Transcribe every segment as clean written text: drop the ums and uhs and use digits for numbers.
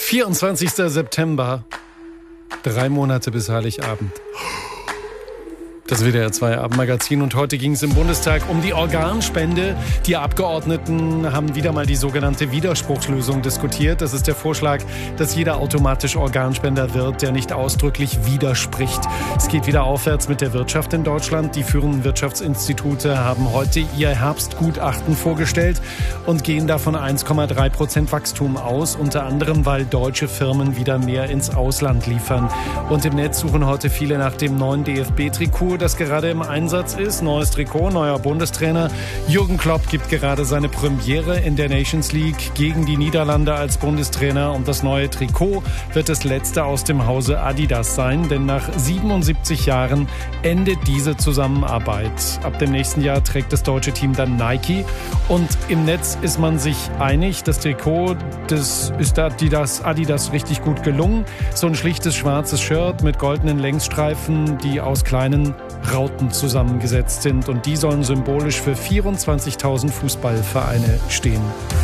24. September, 3 Monate bis Heiligabend. Das WDR 2 Abendmagazin und heute ging es im Bundestag um die Organspende. Die Abgeordneten haben wieder mal die sogenannte Widerspruchslösung diskutiert. Das ist der Vorschlag, dass jeder automatisch Organspender wird, der nicht ausdrücklich widerspricht. Es geht wieder aufwärts mit der Wirtschaft in Deutschland. Die führenden Wirtschaftsinstitute haben heute ihr Herbstgutachten vorgestellt und gehen davon 1,3% Wachstum aus. Unter anderem, weil deutsche Firmen wieder mehr ins Ausland liefern. Und im Netz suchen heute viele nach dem neuen DFB-Trikot, das gerade im Einsatz ist. Neues Trikot, neuer Bundestrainer. Jürgen Klopp gibt gerade seine Premiere in der Nations League gegen die Niederlande als Bundestrainer. Und das neue Trikot wird das letzte aus dem Hause Adidas sein, denn nach 77 Jahren endet diese Zusammenarbeit. Ab dem nächsten Jahr trägt das deutsche Team dann Nike. Und im Netz ist man sich einig, das Trikot, das ist Adidas richtig gut gelungen. So ein schlichtes schwarzes Shirt mit goldenen Längsstreifen, die aus kleinen Rauten zusammengesetzt sind. Und die sollen symbolisch für 24.000 Fußballvereine stehen.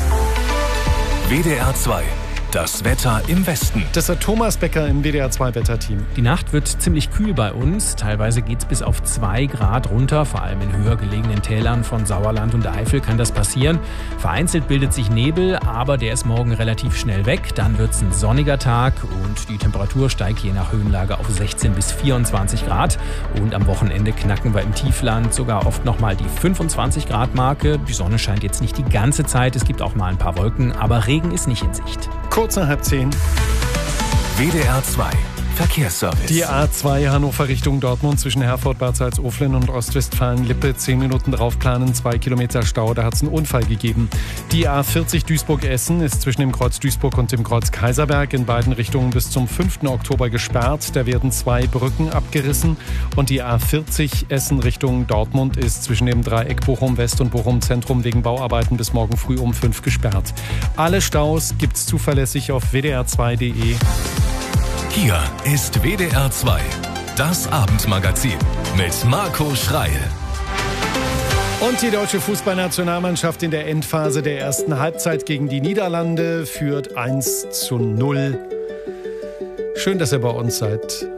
WDR 2. Das Wetter im Westen. Das hat Thomas Becker im WDR 2 Wetterteam. Die Nacht wird ziemlich kühl bei uns. Teilweise geht es bis auf 2 Grad runter. Vor allem in höher gelegenen Tälern von Sauerland und Eifel kann das passieren. Vereinzelt bildet sich Nebel, aber der ist morgen relativ schnell weg. Dann wird es ein sonniger Tag und die Temperatur steigt je nach Höhenlage auf 16 bis 24 Grad. Und am Wochenende knacken wir im Tiefland sogar oft nochmal die 25 Grad Marke. Die Sonne scheint jetzt nicht die ganze Zeit. Es gibt auch mal ein paar Wolken, aber Regen ist nicht in Sicht. Kurz nach 9:30. WDR 2 Verkehrsservice. Die A2 Hannover Richtung Dortmund zwischen Herford, Bad Salzuflen und Ostwestfalen-Lippe. 10 Minuten draufplanen, 2 Kilometer Stau, da hat es einen Unfall gegeben. Die A40 Duisburg-Essen ist zwischen dem Kreuz Duisburg und dem Kreuz Kaiserberg in beiden Richtungen bis zum 5. Oktober gesperrt. Da werden 2 Brücken abgerissen. Und die A40 Essen Richtung Dortmund ist zwischen dem Dreieck Bochum West und Bochum Zentrum wegen Bauarbeiten bis morgen früh um 5 gesperrt. Alle Staus gibt's zuverlässig auf wdr2.de. Hier ist WDR 2, das Abendmagazin mit Marco Schreil. Und die deutsche Fußballnationalmannschaft in der Endphase der ersten Halbzeit gegen die Niederlande führt 1:0. Schön, dass ihr bei uns seid.